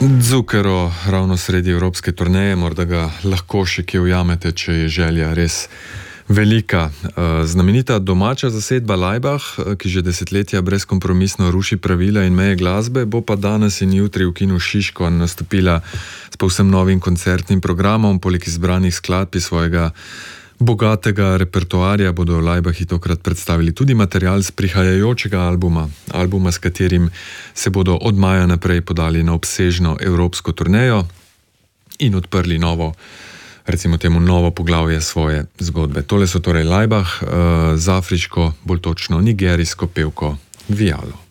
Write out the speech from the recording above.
Zucchero ravno sredi evropske turneje, morda ga lahko še kje ujamete, če je želja res velika. Znamenita domača zasedba Laibach, ki že desetletja brezkompromisno ruši pravila in meje glasbe, bo pa danes in jutri v kinu Šiško nastopila s povsem novim koncertnim programom. Poleg izbranih skladb iz svojega bogatega repertoarja bodo Laibachi tokrat predstavili tudi material z prihajajočega albuma, s katerim se bodo od maja naprej podali na obsežno evropsko turnejo in odprli novo, recimo temu novo poglavje svoje zgodbe. Tole so torej Laibach z afriško, bolj točno nigerijsko pevko Vialo.